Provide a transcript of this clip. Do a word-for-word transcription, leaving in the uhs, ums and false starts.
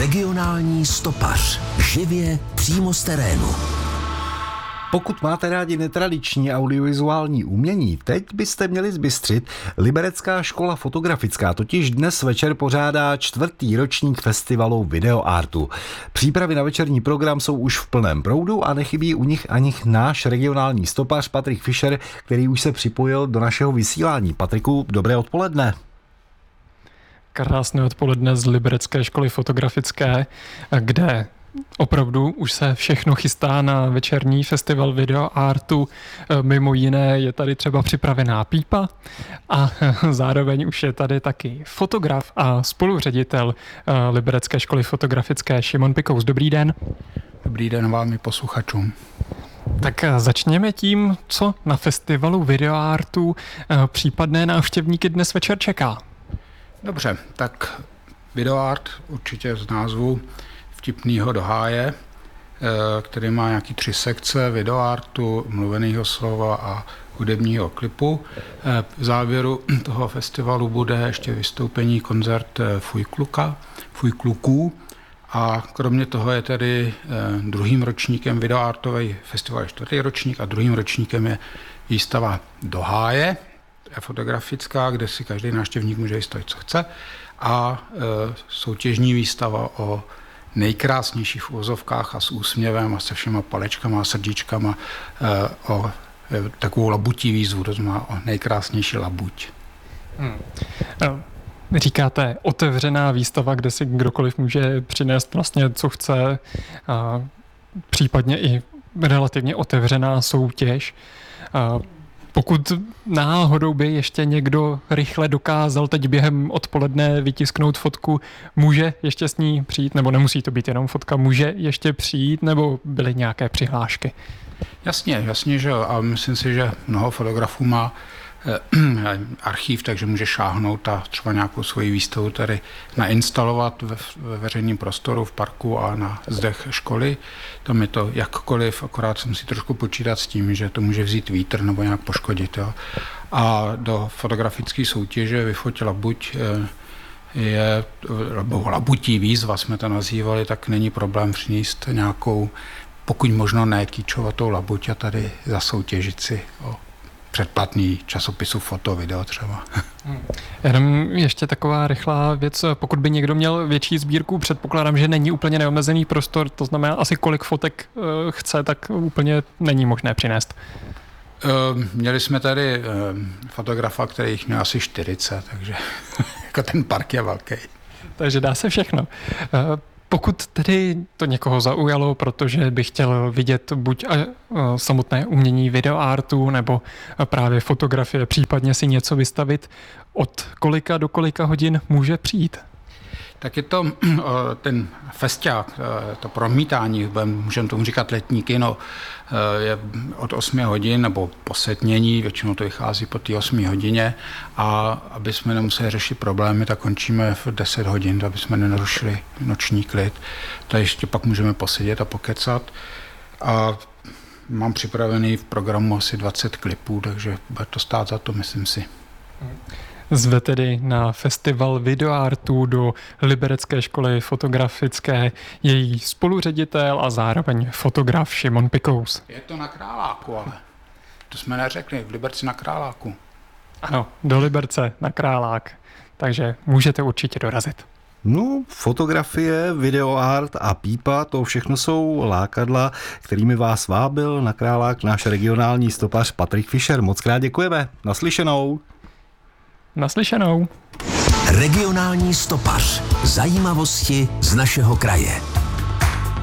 Regionální stopař. Živě přímo z terénu. Pokud máte rádi netradiční audiovizuální umění, teď byste měli zbystřit. Liberecká škola fotografická totiž dnes večer pořádá čtvrtý ročník festivalu videoartu. Přípravy na večerní program jsou už v plném proudu a nechybí u nich ani náš regionální stopař Patrik Fischer, který už se připojil do našeho vysílání. Patriku, dobré odpoledne. Krásné odpoledne z Liberecké školy fotografické, kde opravdu už se všechno chystá na večerní festival videoartu. Mimo jiné je tady třeba připravená pípa a zároveň už je tady taky fotograf a spoluředitel Liberecké školy fotografické Šimon Pikous. Dobrý den. Dobrý den vám i posluchačům. Tak začněme tím, co na festivalu videoartu případné návštěvníky dnes večer čeká. Dobře, tak videoart určitě z názvu vtipnýho do háje, který má nějaký tři sekce videoartu, mluveného slova a hudebního klipu. V závěru toho festivalu bude ještě vystoupení koncert Fujkluka, Fujkluků a kromě toho je tedy druhým ročníkem videoartový festival je čtvrtý ročník a druhým ročníkem je výstava do háje, fotografická, kde si každý návštěvník může vystavit, co chce a soutěžní výstava o nejkrásnějších uvozovkách a s úsměvem a se všema palečkama a srdíčkama o takovou labutí výzvu, to znamená o nejkrásnější labuť. Hmm. No, říkáte otevřená výstava, kde si kdokoliv může přinést vlastně, co chce, a případně i relativně otevřená soutěž. A pokud náhodou by ještě někdo rychle dokázal teď během odpoledne vytisknout fotku, může ještě s ní přijít, nebo nemusí to být jenom fotka, může ještě přijít, nebo byly nějaké přihlášky? Jasně, jasně, že a myslím si, že mnoho fotografů má eh, archiv, takže může šáhnout a třeba nějakou svoji výstavu tady nainstalovat ve, ve veřejném prostoru, v parku a na zdech školy. Tam je to jakkoliv, akorát se musí trošku počítat s tím, že to může vzít vítr nebo nějak poškodit. Jo. A do fotografické soutěže Vyfotila buď je, nebo labutí výzva jsme to nazývali, tak není problém přinést nějakou, pokud možno ne kýčovatou labuť a tady zasoutěžit si o předplatný časopisu foto, video třeba. Hmm. Jenom ještě taková rychlá věc, pokud by někdo měl větší sbírku, předpokládám, že není úplně neomezený prostor, to znamená asi kolik fotek uh, chce, tak úplně není možné přinést. Uh, měli jsme tady uh, fotografa, který jich měl asi čtyřicet, takže jako ten park je velký. Takže dá se všechno. Uh, Pokud tedy to někoho zaujalo, protože by chtěl vidět buď samotné umění videoartu nebo právě fotografie, případně si něco vystavit, od kolika do kolika hodin může přijít? Tak je to ten festiák, to promítání, můžeme tomu říkat letní kino, je od osmi hodin nebo posetnění, většinou to vychází po té osmé hodině a aby jsme nemuseli řešit problémy, tak končíme v deset hodin, aby jsme nenarušili noční klid. To ještě pak můžeme posedět a pokecat a mám připravený v programu asi dvacet klipů, takže bude to stát za to, myslím si. Zve tedy na festival videoartu do Liberecké školy fotografické její spoluředitel a zároveň fotograf Šimon Pikous. Je to na Králáku, ale to jsme neřekli, v Liberci na Králáku. Ano, do Liberce na Králák, takže můžete určitě dorazit. No, fotografie, videoart a pípa, to všechno jsou lákadla, kterými vás vábil na Králák náš regionální stopař Patrik Fischer. Moc krát děkujeme. Naslyšenou. Naslyšenou. Regionální stopař. Zajímavosti z našeho kraje.